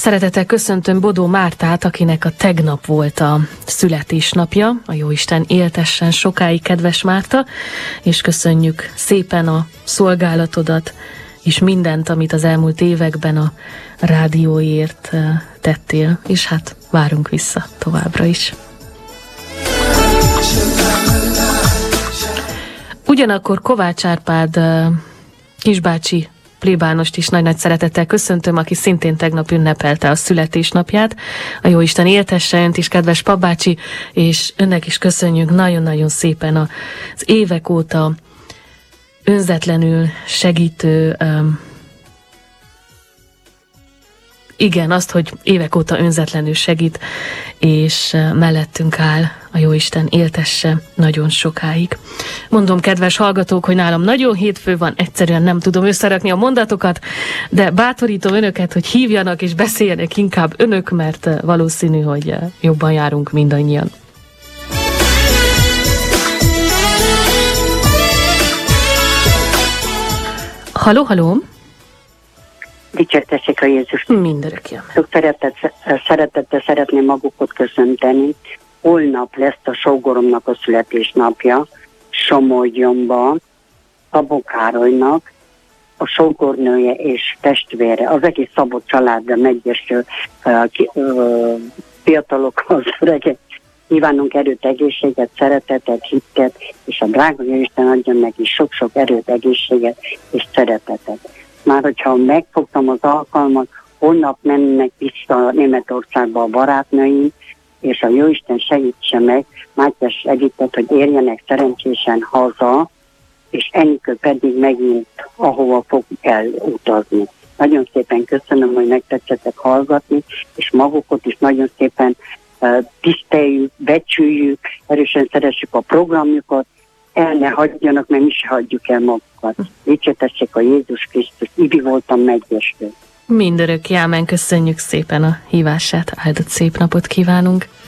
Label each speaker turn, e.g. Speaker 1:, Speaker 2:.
Speaker 1: Szeretettel köszöntöm Bodó Mártát, akinek a tegnap volt a születésnapja. A Jóisten éltessen sokáig, kedves Márta, és köszönjük szépen a szolgálatodat, és mindent, amit az elmúlt években a rádióért tettél, és hát várunk vissza továbbra is. Ugyanakkor Kovács Árpád kisbácsi plébánost is nagy-nagy szeretettel köszöntöm, aki szintén tegnap ünnepelte a születésnapját. A Jóisten éltesse önt is, kedves papbácsi, és önnek is köszönjük nagyon-nagyon szépen az évek óta önzetlenül segítő, igen, azt, hogy évek óta önzetlenül segít, és mellettünk áll. A Jóisten éltesse nagyon sokáig. Mondom, kedves hallgatók, hogy nálam nagyon hétfő van, egyszerűen nem tudom összerakni a mondatokat, de bátorítom önöket, hogy hívjanak és beszéljenek inkább önök, mert valószínű, hogy jobban járunk mindannyian. Halló, halló!
Speaker 2: Dicsértessék a Jézus.
Speaker 1: Mindörökje.
Speaker 2: Sok szeretettel szeretném magukat köszönteni. Holnap lesz a sógoromnak a születésnapja, Somogyomban, Szabó Károlynak, a sógornője és testvére, az egész Szabó családra meggyeső fiatalokhoz, öregek. Kívánunk erőt, egészséget, szeretetet, hitet, és a drága Isten adjon neki sok-sok erőt, egészséget és szeretetet. Már hogyha megfogtam az alkalmat, holnap mennek vissza Németországba a barátnőim, és a Jóisten segítse meg Mátyás Editet, hogy érjenek szerencsésen haza, és Enikő pedig megint ahova fog elutazni. Nagyon szépen köszönöm, hogy megtetszettek hallgatni, és magukat is nagyon szépen tiszteljük, becsüljük, erősen szeressük a programjukat, el ne hagyjanak, mert mi se hagyjuk el magukat. Dicsértessék a Jézus Krisztus, Ibi voltam meggyőző.
Speaker 1: Mindörökké, ámen, köszönjük szépen a hívását, áldott szép napot kívánunk.